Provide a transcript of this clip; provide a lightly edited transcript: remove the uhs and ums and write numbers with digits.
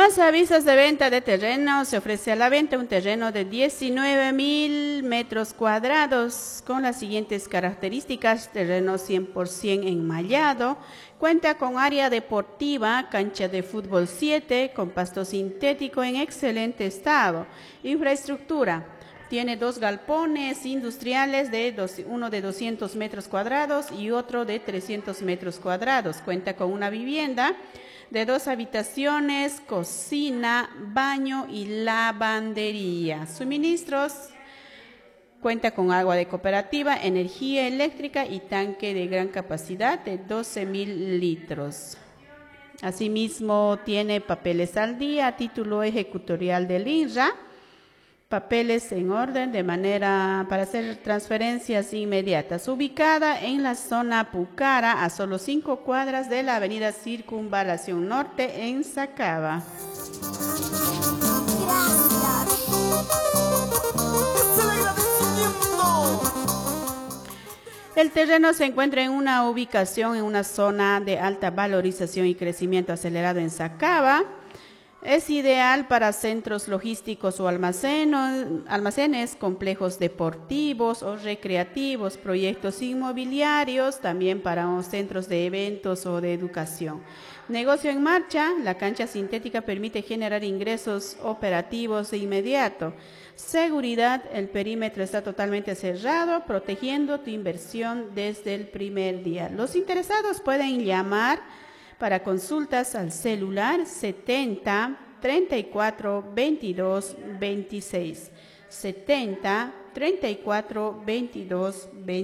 Más avisos de venta de terreno. Se ofrece a la venta un terreno de 19.000 metros cuadrados con las siguientes características: terreno 100% enmallado, cuenta con área deportiva, cancha de fútbol 7, con pasto sintético en excelente estado, infraestructura. Tiene 2 galpones industriales, uno de 200 metros cuadrados y otro de 300 metros cuadrados. Cuenta con una vivienda de 2 habitaciones, cocina, baño y lavandería. Suministros: cuenta con agua de cooperativa, energía eléctrica y tanque de gran capacidad de 12.000 litros. Asimismo, tiene papeles al día, título ejecutorial del INRA, papeles en orden para hacer transferencias inmediatas. Ubicada en la zona Pucara, a solo 5 cuadras de la avenida Circunvalación Norte en Sacaba. El terreno se encuentra en una ubicación en una zona de alta valorización y crecimiento acelerado en Sacaba. Es ideal para centros logísticos o almacenes, complejos deportivos o recreativos, proyectos inmobiliarios, también para centros de eventos o de educación. Negocio en marcha. La cancha sintética permite generar ingresos operativos de inmediato. Seguridad: el perímetro está totalmente cerrado, protegiendo tu inversión desde el primer día. Los interesados pueden llamar para consultas al celular 70 34 22 26. 70 34 22 26.